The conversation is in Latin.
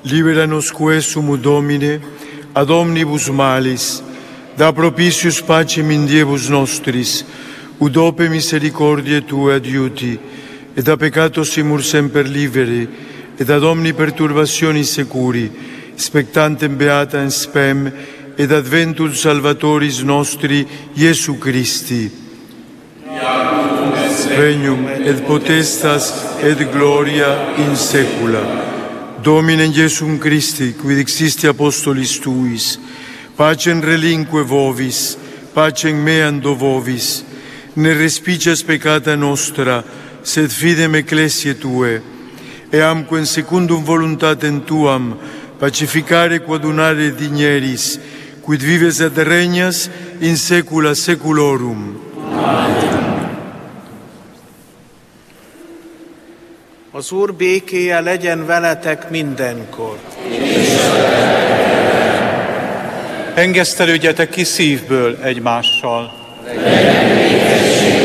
libera-nos quesum Domine, ad omnibus malis, da propitius pacem in diebus nostris, ut ope misericordiae Tue adiuti, et a peccatos imur semper liberi, et ad omni perturbationi securi, spectantem beata in spem, et adventum Salvatoris nostri, Iesu Christi. Regnum et potestas et gloria in saecula. Domine Iesum Christi, quid existi apostolis Tuis, pacem relinque vobis, pacem meam do vobis, ne respicias peccata nostra, sed fidem ecclesiae Tuae, eamque secundum voluntatem Tuam, pacificare quadunare digneris, quid vives et regnas in saecula saeculorum. Az Úr békéje legyen veletek mindenkor. Engesztelődjetek ki szívből egymással. Legyen békesség